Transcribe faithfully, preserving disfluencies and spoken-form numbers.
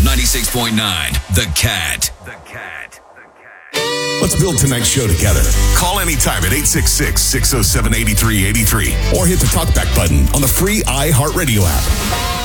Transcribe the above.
ninety-six point nine, The Cat. The Cat. Let's build tonight's show together. Call anytime at eight six six, six oh seven, eight three eight three or hit the talkback button on the free iHeartRadio app.